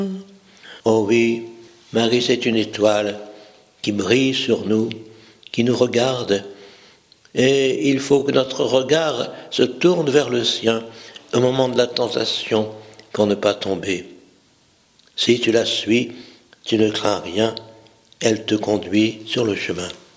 Oh oui, Marie, c'est une étoile qui brille sur nous, qui nous regarde. Et il faut que notre regard se tourne vers le sien au moment de la tentation pour ne pas tomber. Si tu la suis, tu ne crains rien, elle te conduit sur le chemin.